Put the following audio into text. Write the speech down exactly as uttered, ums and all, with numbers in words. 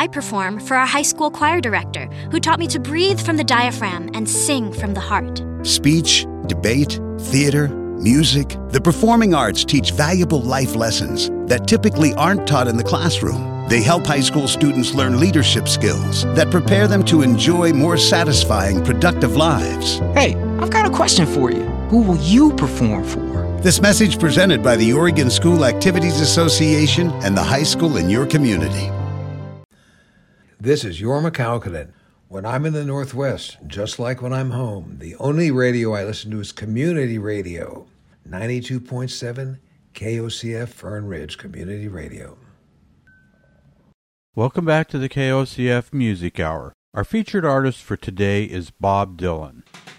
I perform for our high school choir director, who taught me to breathe from the diaphragm and sing from the heart. Speech, debate, theater, music. The performing arts teach valuable life lessons that typically aren't taught in the classroom. They help high school students learn leadership skills that prepare them to enjoy more satisfying, productive lives. Hey, I've got a question for you. Who will you perform for? This message presented by the Oregon School Activities Association and the high school in your community. This is Yorma Kaukonen. When I'm in the Northwest, just like when I'm home, the only radio I listen to is community radio. ninety-two point seven K O C F Fern Ridge Community Radio. Welcome back to the K O C F Music Hour. Our featured artist for today is Bob Dylan.